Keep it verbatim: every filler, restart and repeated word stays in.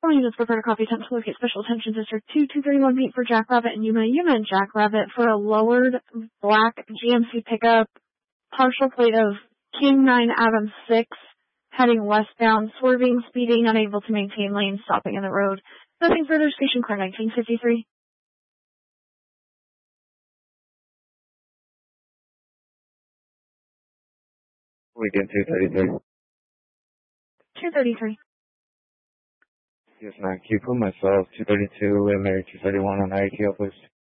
Units prepare to copy attempt to locate special attention district two two thirty-one beat for Jackrabbit and Yuma. Yuma and Jackrabbit for a lowered black G M C pickup, partial plate of King nine Adam six, heading westbound, swerving, speeding, unable to maintain lane, stopping in the road. Nothing further, station car nineteen fifty-three. Weekend two thirty-three. two thirty-three. Yes, ma'am. Can you put myself two thirty-two and Mary two thirty-one on I A T L, please?